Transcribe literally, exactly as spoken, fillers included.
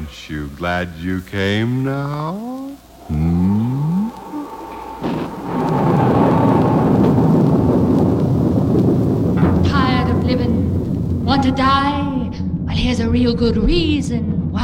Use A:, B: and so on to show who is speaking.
A: Aren't you glad you came now? Hmm?
B: Tired of living, want to die? Well, here's a real good reason